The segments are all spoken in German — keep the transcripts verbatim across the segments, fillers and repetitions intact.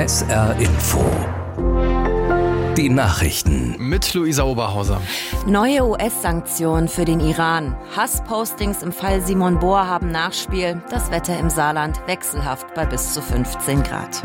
S R Info. Die Nachrichten. Mit Luisa Oberhauser. Neue U S-Sanktionen für den Iran. Hasspostings im Fall Simon Bor haben Nachspiel. Das Wetter im Saarland wechselhaft bei bis zu fünfzehn Grad.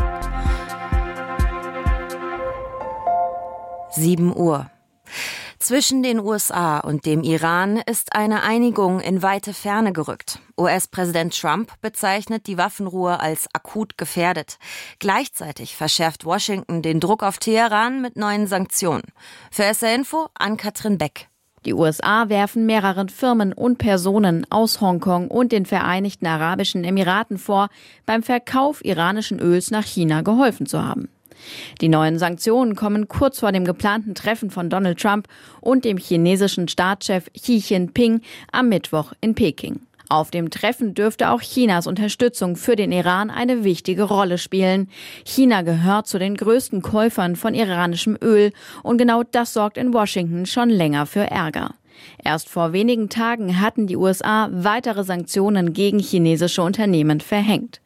sieben Uhr. Zwischen den U S A und dem Iran ist eine Einigung in weite Ferne gerückt. U S-Präsident Trump bezeichnet die Waffenruhe als akut gefährdet. Gleichzeitig verschärft Washington den Druck auf Teheran mit neuen Sanktionen. Für S R Info Ann-Kathrin Beck. Die U S A werfen mehreren Firmen und Personen aus Hongkong und den Vereinigten Arabischen Emiraten vor, beim Verkauf iranischen Öls nach China geholfen zu haben. Die neuen Sanktionen kommen kurz vor dem geplanten Treffen von Donald Trump und dem chinesischen Staatschef Xi Jinping am Mittwoch in Peking. Auf dem Treffen dürfte auch Chinas Unterstützung für den Iran eine wichtige Rolle spielen. China gehört zu den größten Käufern von iranischem Öl und genau das sorgt in Washington schon länger für Ärger. Erst vor wenigen Tagen hatten die U S A weitere Sanktionen gegen chinesische Unternehmen verhängt.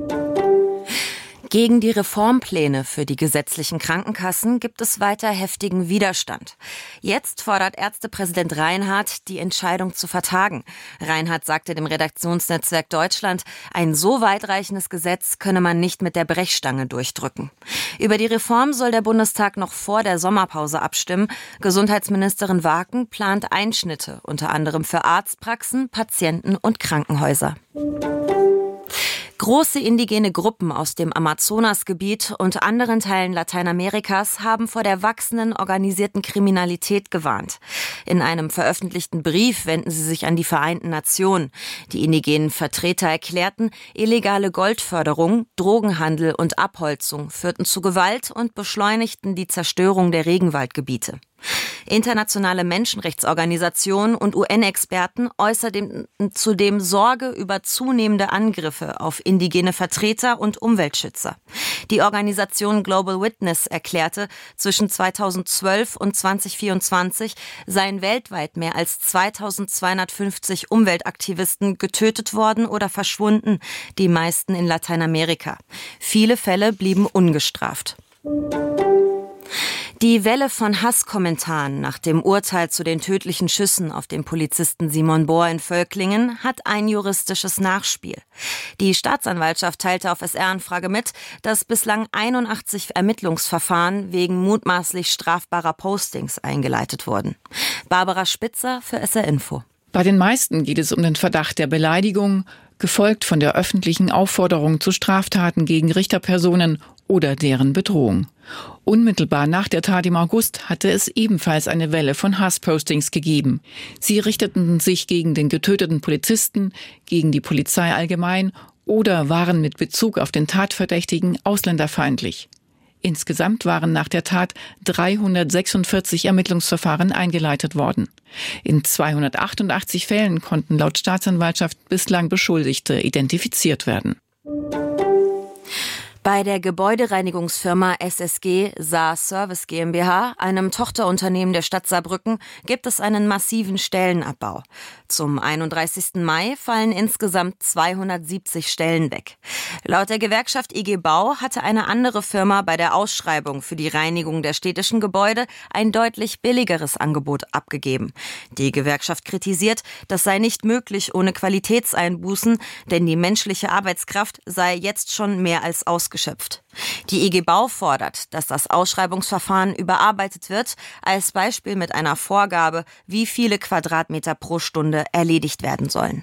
Gegen die Reformpläne für die gesetzlichen Krankenkassen gibt es weiter heftigen Widerstand. Jetzt fordert Ärztepräsident Reinhardt, die Entscheidung zu vertagen. Reinhardt sagte dem Redaktionsnetzwerk Deutschland, ein so weitreichendes Gesetz könne man nicht mit der Brechstange durchdrücken. Über die Reform soll der Bundestag noch vor der Sommerpause abstimmen. Gesundheitsministerin Waken plant Einschnitte, unter anderem für Arztpraxen, Patienten und Krankenhäuser. Große indigene Gruppen aus dem Amazonasgebiet und anderen Teilen Lateinamerikas haben vor der wachsenden organisierten Kriminalität gewarnt. In einem veröffentlichten Brief wenden sie sich an die Vereinten Nationen. Die indigenen Vertreter erklärten, illegale Goldförderung, Drogenhandel und Abholzung führten zu Gewalt und beschleunigten die Zerstörung der Regenwaldgebiete. Internationale Menschenrechtsorganisationen und U N-Experten äußerten zudem Sorge über zunehmende Angriffe auf indigene Vertreter und Umweltschützer. Die Organisation Global Witness erklärte, zwischen zweitausendzwölf und zweitausendvierundzwanzig seien weltweit mehr als zweitausendzweihundertfünfzig Umweltaktivisten getötet worden oder verschwunden, die meisten in Lateinamerika. Viele Fälle blieben ungestraft. Die Welle von Hasskommentaren nach dem Urteil zu den tödlichen Schüssen auf den Polizisten Simon Bor in Völklingen hat ein juristisches Nachspiel. Die Staatsanwaltschaft teilte auf S R-Anfrage mit, dass bislang einundachtzig Ermittlungsverfahren wegen mutmaßlich strafbarer Postings eingeleitet wurden. Barbara Spitzer für S R Info. Bei den meisten geht es um den Verdacht der Beleidigung, gefolgt von der öffentlichen Aufforderung zu Straftaten gegen Richterpersonen oder deren Bedrohung. Unmittelbar nach der Tat im August hatte es ebenfalls eine Welle von Hasspostings gegeben. Sie richteten sich gegen den getöteten Polizisten, gegen die Polizei allgemein oder waren mit Bezug auf den Tatverdächtigen ausländerfeindlich. Insgesamt waren nach der Tat dreihundertsechsundvierzig Ermittlungsverfahren eingeleitet worden. In zweihundertachtundachtzig Fällen konnten laut Staatsanwaltschaft bislang Beschuldigte identifiziert werden. Bei der Gebäudereinigungsfirma S S G Saar Service GmbH, einem Tochterunternehmen der Stadt Saarbrücken, gibt es einen massiven Stellenabbau. Zum einunddreißigsten Mai fallen insgesamt zweihundertsiebzig Stellen weg. Laut der Gewerkschaft I G Bau hatte eine andere Firma bei der Ausschreibung für die Reinigung der städtischen Gebäude ein deutlich billigeres Angebot abgegeben. Die Gewerkschaft kritisiert, das sei nicht möglich ohne Qualitätseinbußen, denn die menschliche Arbeitskraft sei jetzt schon mehr als ausgeschöpft. Geschöpft. Die I G Bau fordert, dass das Ausschreibungsverfahren überarbeitet wird, als Beispiel mit einer Vorgabe, wie viele Quadratmeter pro Stunde erledigt werden sollen.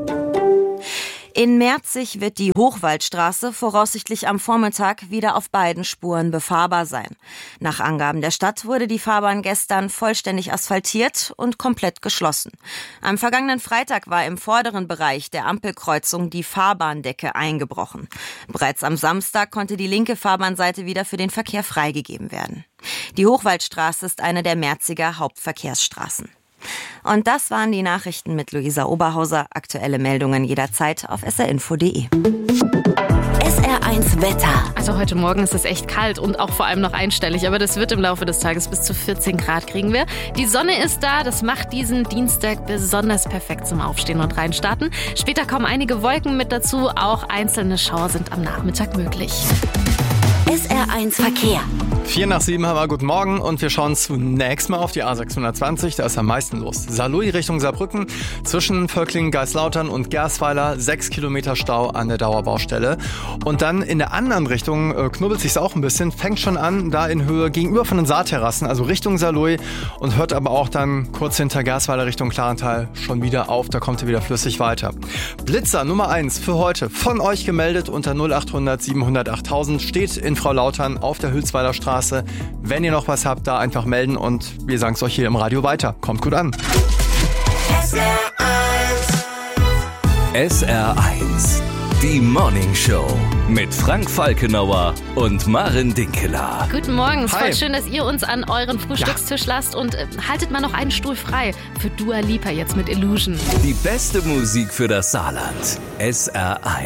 In Merzig wird die Hochwaldstraße voraussichtlich am Vormittag wieder auf beiden Spuren befahrbar sein. Nach Angaben der Stadt wurde die Fahrbahn gestern vollständig asphaltiert und komplett geschlossen. Am vergangenen Freitag war im vorderen Bereich der Ampelkreuzung die Fahrbahndecke eingebrochen. Bereits am Samstag konnte die linke Fahrbahnseite wieder für den Verkehr freigegeben werden. Die Hochwaldstraße ist eine der Merziger Hauptverkehrsstraßen. Und das waren die Nachrichten mit Luisa Oberhauser. Aktuelle Meldungen jederzeit auf s r info punkt d e. S R eins Wetter. Also heute Morgen ist es echt kalt und auch vor allem noch einstellig, aber das wird im Laufe des Tages bis zu vierzehn Grad kriegen wir. Die Sonne ist da, das macht diesen Dienstag besonders perfekt zum Aufstehen und Reinstarten. Später kommen einige Wolken mit dazu, auch einzelne Schauer sind am Nachmittag möglich. S R eins Verkehr. Vier nach sieben haben wir, guten Morgen und wir schauen zunächst mal auf die A sechshundertzwanzig, da ist am meisten los. Saarlouis Richtung Saarbrücken, zwischen Völklingen, Geislautern und Gersweiler, sechs Kilometer Stau an der Dauerbaustelle. Und dann in der anderen Richtung äh, knubbelt sich's auch ein bisschen, fängt schon an, da in Höhe gegenüber von den Saarterrassen, also Richtung Saarlouis und hört aber auch dann kurz hinter Gersweiler Richtung Klarental schon wieder auf, da kommt ihr wieder flüssig weiter. Blitzer Nummer eins für heute, von euch gemeldet unter null achthundert siebenhundert achttausend, steht in Frau Lautern auf der Hülsweiler Straße. Wenn ihr noch was habt, da einfach melden und wir sagen es euch hier im Radio weiter. Kommt gut an. S R eins. S R eins. Die Morning Show mit Frank Falkenauer und Maren Dinkeler. Guten Morgen, es ist Hi. voll schön, dass ihr uns an euren Frühstückstisch lasst und äh, haltet mal noch einen Stuhl frei für Dua Lipa jetzt mit Illusion. Die beste Musik für das Saarland. S R eins.